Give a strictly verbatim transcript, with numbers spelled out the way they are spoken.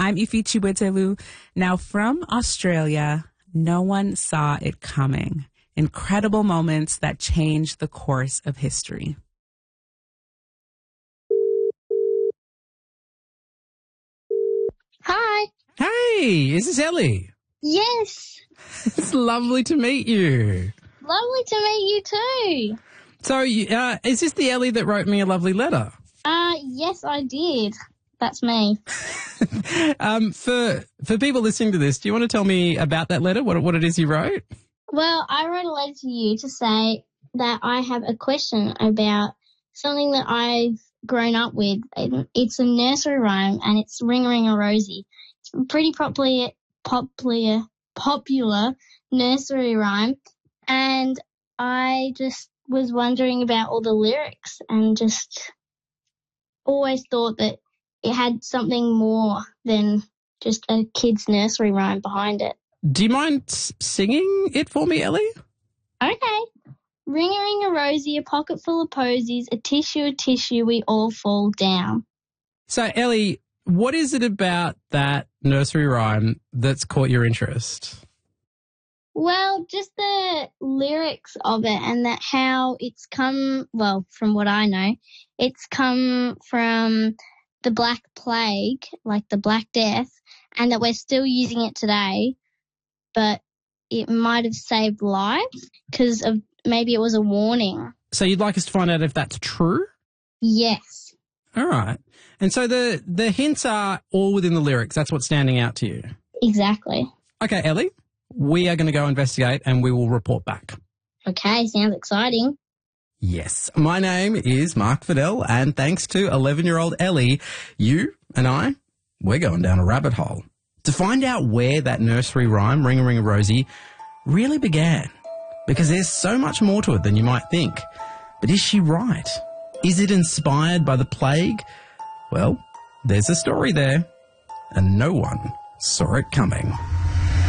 I'm Ifichi Wetelu. Now from Australia, no one saw it coming. Incredible moments that changed the course of history. Hi. Hey, is this Ellie? Yes. It's lovely to meet you. Lovely to meet you too. So, uh, is this the Ellie that wrote me a lovely letter? Uh, yes, I did. That's me. um, for for people listening to this, do you want to tell me about that letter? What what it is you wrote? Well, I wrote a letter to you to say that I have a question about something that I've grown up with. It's a nursery rhyme, and it's Ring Ring a Rosie. It's a pretty popular, popular, popular nursery rhyme, and I just was wondering about all the lyrics and just always thought that it had something more than just a kid's nursery rhyme behind it. Do you mind singing it for me, Ellie? Okay. Ring a ring a rosy, a pocket full of posies, a tissue, a tissue, we all fall down. So, Ellie, what is it about that nursery rhyme that's caught your interest? Well, just the lyrics of it and that how it's come, well, from what I know, it's come from the Black Plague, like the Black Death, and that we're still using it today, but it might have saved lives because of maybe it was a warning. So you'd like us to find out if that's true? Yes. All right. And so the, the hints are all within the lyrics. That's what's standing out to you. Exactly. Okay, Ellie, we are going to go investigate and we will report back. Okay, sounds exciting. Yes. My name is Mark Fidel, and thanks to eleven-year-old Ellie, you and I, we're going down a rabbit hole to find out where that nursery rhyme, Ring a Ring a Rosie, really began. Because there's so much more to it than you might think. But is she right? Is it inspired by the plague? Well, there's a story there, and no one saw it coming.